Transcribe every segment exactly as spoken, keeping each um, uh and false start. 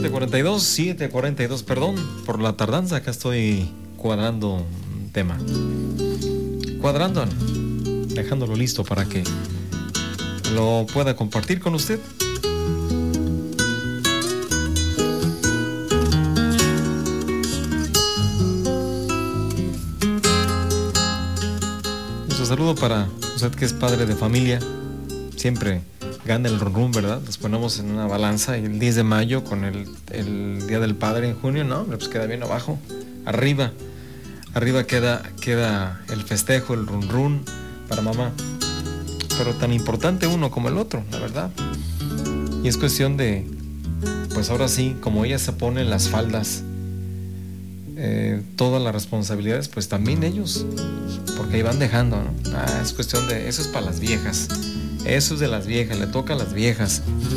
siete cuarenta y dos, siete cuarenta y dos, perdón por la tardanza, acá estoy cuadrando un tema. Cuadrando, dejándolo listo para que lo pueda compartir con usted. Un saludo para usted que es padre de familia. Siempre gana el rum rum, ¿verdad? Nos ponemos en una balanza y el diez de mayo con el, el Día del Padre en junio, no, pues queda bien abajo. Arriba, arriba queda, queda el festejo, el rum rum para mamá. Pero tan importante uno como el otro, la verdad. Y es cuestión de, pues ahora sí, como ella se pone las faldas, eh, todas las responsabilidades, pues también ellos, porque ahí van dejando, ¿no? Ah, es cuestión de, eso es para las viejas. Eso es de las viejas, le toca a las viejas.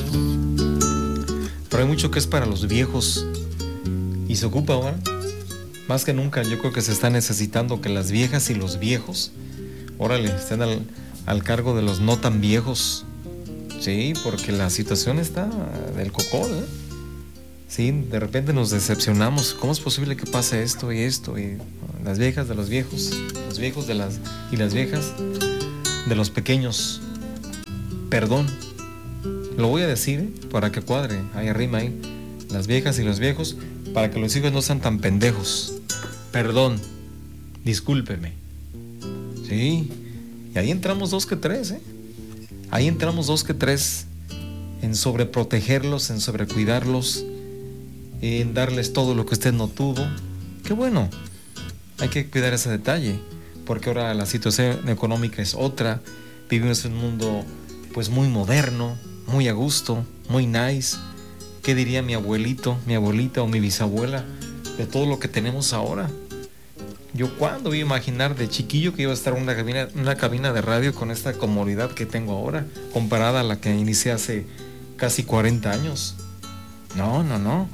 Pero hay mucho que es para los viejos. Y se ocupa ahora, más que nunca, yo creo que se está necesitando que las viejas y los viejos, órale, estén al, al cargo de los no tan viejos. Sí, porque la situación está del cocol, ¿eh? Sí, de repente nos decepcionamos. ¿Cómo es posible que pase esto y esto? Y las viejas de los viejos, los viejos de las y las viejas de los pequeños. Perdón, lo voy a decir, ¿eh? Para que cuadre, ahí arriba, ahí, las viejas y los viejos, para que los hijos no sean tan pendejos. Perdón, discúlpeme. Sí, y ahí entramos dos que tres, ¿eh? Ahí entramos dos que tres en sobreprotegerlos, en sobrecuidarlos, en darles todo lo que usted no tuvo. Qué bueno, hay que cuidar ese detalle, porque ahora la situación económica es otra, vivimos en un mundo pues muy moderno, muy a gusto, muy nice. ¿Qué diría mi abuelito, mi abuelita o mi bisabuela de todo lo que tenemos ahora? Yo cuándo iba a imaginar de chiquillo que iba a estar en una cabina, una cabina de radio con esta comodidad que tengo ahora, comparada a la que inicié hace casi cuarenta años. No, no, no.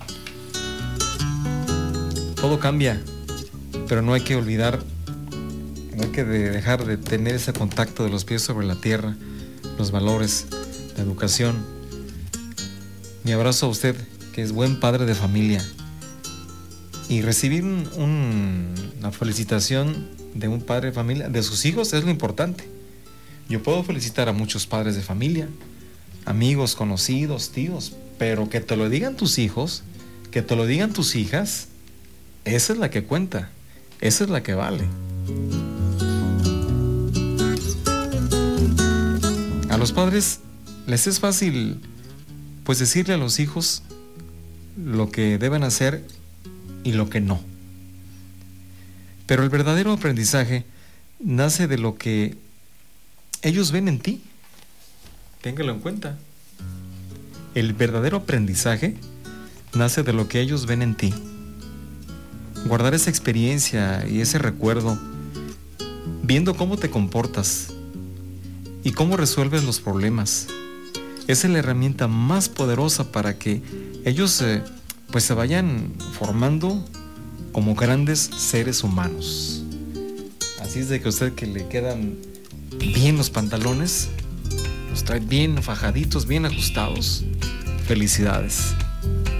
Todo cambia, pero no hay que olvidar, no hay que dejar de tener ese contacto de los pies sobre la tierra, los valores, la educación. Mi abrazo a usted, que es buen padre de familia. Y recibir un, un, una felicitación de un padre de familia, de sus hijos, es lo importante. Yo puedo felicitar a muchos padres de familia, amigos, conocidos, tíos, pero que te lo digan tus hijos, que te lo digan tus hijas, esa es la que cuenta, esa es la que vale. A los padres les es fácil, pues, decirle a los hijos lo que deben hacer y lo que no. Pero el verdadero aprendizaje nace de lo que ellos ven en ti. Téngalo en cuenta. El verdadero aprendizaje nace de lo que ellos ven en ti. Guardar esa experiencia y ese recuerdo, viendo cómo te comportas y cómo resuelves los problemas, esa es la herramienta más poderosa para que ellos eh, pues se vayan formando como grandes seres humanos. Así es de que a usted que le quedan bien los pantalones, los trae bien fajaditos, bien ajustados, felicidades.